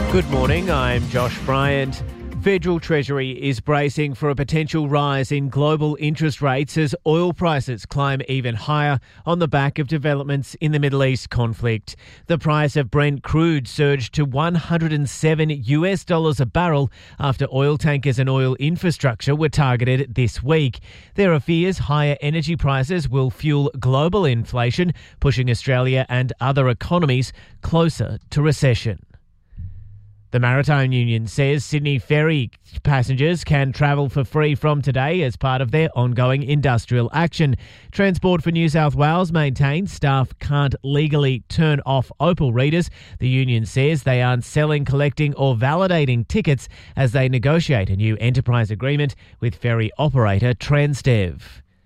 Good morning, I'm Josh Bryant. Federal Treasury is bracing for a potential rise in global interest rates as oil prices climb even higher on the back of developments in the Middle East conflict. The price of Brent crude surged to $107 a barrel after oil tankers and oil infrastructure were targeted this week. There are fears higher energy prices will fuel global inflation, pushing Australia and other economies closer to recession. The Maritime Union says Sydney ferry passengers can travel for free from today as part of their ongoing industrial action. Transport for New South Wales maintains staff can't legally turn off Opal readers. The union says they aren't selling, collecting or validating tickets as they negotiate a new enterprise agreement with ferry operator Transdev.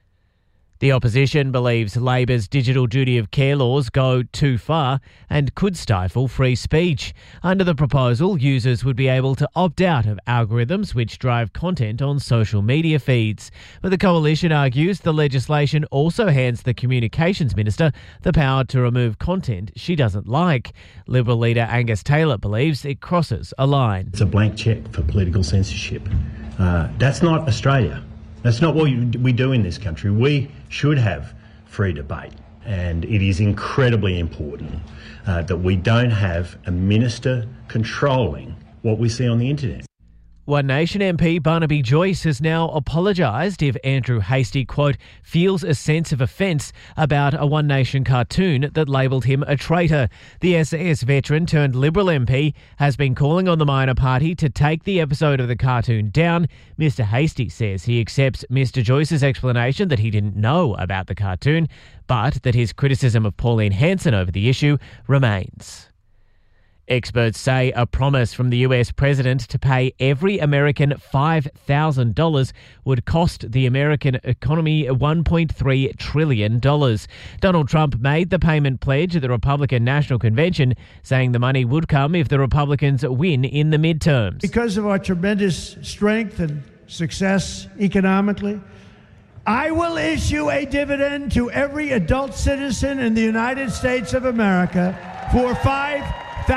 The opposition believes Labor's digital duty of care laws go too far and could stifle free speech. Under the proposal, users would be able to opt out of algorithms which drive content on social media feeds. But the coalition argues the legislation also hands the Communications Minister the power to remove content she doesn't like. Liberal leader Angus Taylor believes it crosses a line. It's a blank cheque for political censorship. That's not Australia. That's not what we do in this country. We should have free debate, and it is incredibly important that we don't have a minister controlling what we see on the internet. One Nation MP Barnaby Joyce has now apologised if Andrew Hastie, quote, feels a sense of offence about a One Nation cartoon that labelled him a traitor. The SAS veteran turned Liberal MP has been calling on the minor party to take the episode of the cartoon down. Mr Hastie says he accepts Mr Joyce's explanation that he didn't know about the cartoon, but that his criticism of Pauline Hanson over the issue remains. Experts say a promise from the US president to pay every American $5,000 would cost the American economy $1.3 trillion. Donald Trump made the payment pledge at the Republican National Convention, saying the money would come if the Republicans win in the midterms. Because of our tremendous strength and success economically, I will issue a dividend to every adult citizen in the United States of America for $5,000.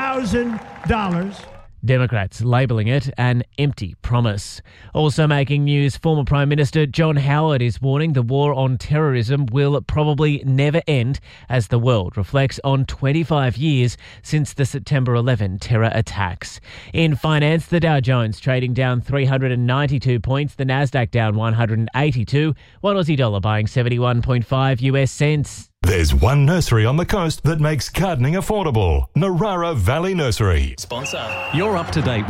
Democrats labelling it an empty promise. Also making news, former Prime Minister John Howard is warning the war on terrorism will probably never end as the world reflects on 25 years since the September 11 terror attacks. In finance, the Dow Jones trading down 392 points, the Nasdaq down 182, one Aussie dollar buying 71.5 US cents. There's one nursery on the coast that makes gardening affordable. Narara Valley Nursery. Sponsor. You're up to date